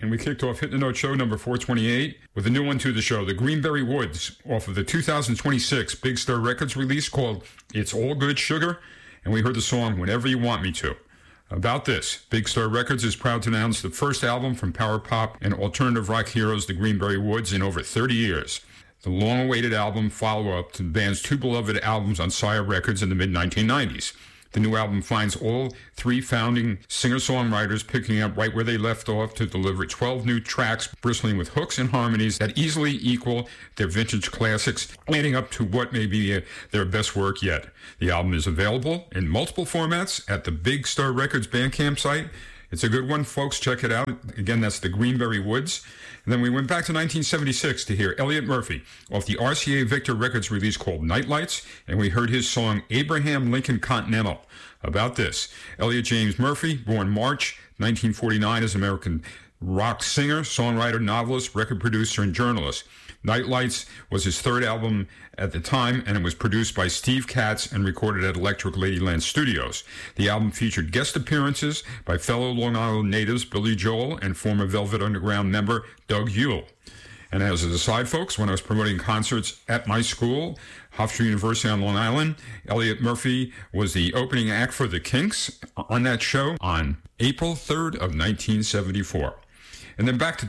and we kicked off Hit the Note Show number 428 with a new one to the show, the Greenberry Woods, off of the 2026 Big Star Records release called It's All Good Sugar, and we heard the song Whenever You Want Me To. About this, Big Star Records is proud to announce the first album from power pop and alternative rock heroes, the Greenberry Woods, in over 30 years. The long-awaited album follow-up to the band's two beloved albums on Sire Records in the mid-1990s. The new album finds all three founding singer-songwriters picking up right where they left off to deliver 12 new tracks bristling with hooks and harmonies that easily equal their vintage classics, adding up to what may be their best work yet. The album is available in multiple formats at the Big Star Records Bandcamp site. It's a good one, folks. Check it out. Again, that's the Greenberry Woods. And then we went back to 1976 to hear Elliot Murphy off the RCA Victor Records release called Nightlights, and we heard his song Abraham Lincoln Continental. About this, Elliot James Murphy, born March 1949, is an American rock singer, songwriter, novelist, record producer, and journalist. Nightlights was his third album at the time, and it was produced by Steve Katz and recorded at Electric Ladyland Studios. The album featured guest appearances by fellow Long Island natives Billy Joel and former Velvet Underground member Doug Yule. And as an aside, folks, when I was promoting concerts at my school, Hofstra University on Long Island, Elliot Murphy was the opening act for the Kinks on that show on April 3rd of 1974. And then back to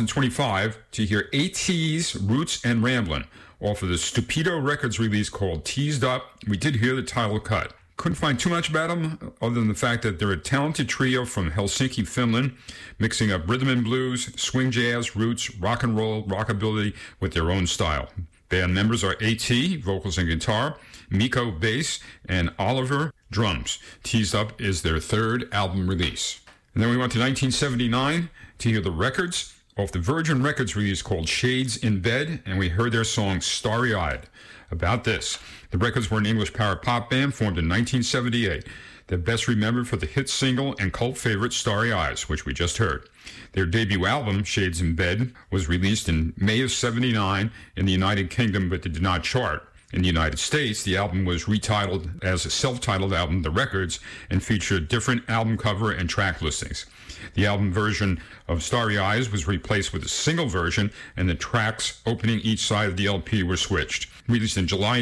2025 to hear AT's Roots and Ramblin' off of the Stupido Records release called Teased Up. We did hear the title cut. Couldn't find too much about them other than the fact that they're a talented trio from Helsinki, Finland, mixing up rhythm and blues, swing jazz, roots, rock and roll, rockabilly with their own style. Band members are AT, vocals and guitar, Miko, bass, and Oliver, drums. Teased Up is their third album release. And then we went to 1979 to hear the Records off the Virgin Records release called Shades in Bed, and we heard their song Starry Eyed. About this, the Records were an English power pop band formed in 1978. They're best remembered for the hit single and cult favorite Starry Eyes, which we just heard. Their debut album, Shades in Bed, was released in May of '79 in the United Kingdom, but did not chart. In the United States, the album was retitled as a self-titled album, The Records, and featured different album cover and track listings. The album version of Starry Eyes was replaced with a single version, and the tracks opening each side of the LP were switched. Released in July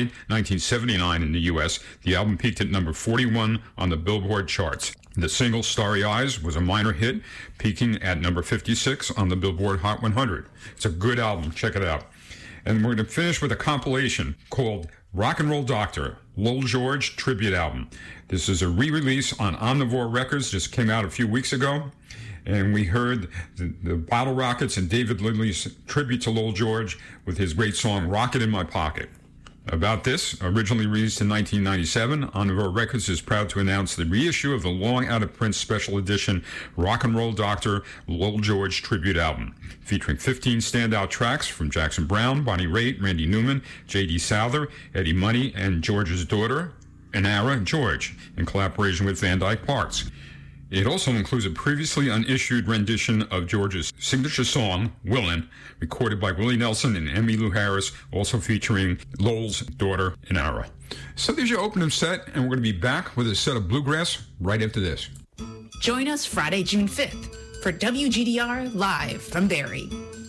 1979 in the U.S., the album peaked at number 41 on the Billboard charts. The single Starry Eyes was a minor hit, peaking at number 56 on the Billboard Hot 100. It's a good album. Check it out. And we're going to finish with a compilation called Rock and Roll Doctor, Lowell George Tribute Album. This is a re-release on Omnivore Records, just came out a few weeks ago. And we heard the Bottle Rockets and David Lindley's tribute to Lowell George with his great song, Rocket in My Pocket. About this, originally released in 1997, Omnivore Records is proud to announce the reissue of the long-out-of-print special edition Rock and Roll Doctor Lowell George Tribute Album, featuring 15 standout tracks from Jackson Browne, Bonnie Raitt, Randy Newman, J.D. Souther, Eddie Money, and George's daughter, Inara George, in collaboration with Van Dyke Parks. It also includes a previously unissued rendition of George's signature song, Willin', recorded by Willie Nelson and Emmylou Harris, also featuring Lowell's daughter, Inara. So there's your opening set, and we're going to be back with a set of bluegrass right after this. Join us Friday, June 5th for WGDR Live from Barrie.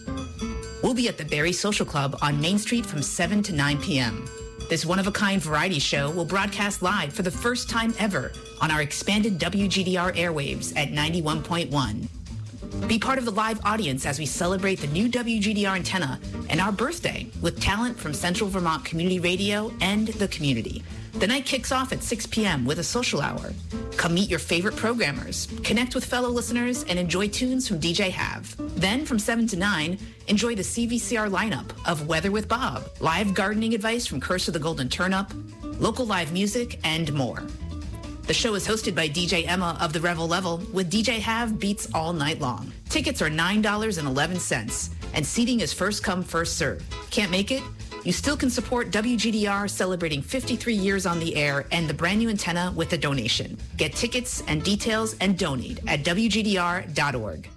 We'll be at the Barrie Social Club on Main Street from 7 to 9 p.m. This one-of-a-kind variety show will broadcast live for the first time ever on our expanded WGDR airwaves at 91.1. Be part of the live audience as we celebrate the new WGDR antenna and our birthday with talent from Central Vermont Community Radio and the community. The night kicks off at 6 p.m. with a social hour. Come meet your favorite programmers, connect with fellow listeners, and enjoy tunes from DJ Have. Then, from 7 to 9, enjoy the CVCR lineup of Weather with Bob, live gardening advice from Curse of the Golden Turnip, local live music, and more. The show is hosted by DJ Emma of the Revel Level, with DJ Have beats all night long. Tickets are $9.11, and seating is first come, first served. Can't make it? You still can support WGDR celebrating 53 years on the air and the brand new antenna with a donation. Get tickets and details and donate at WGDR.org.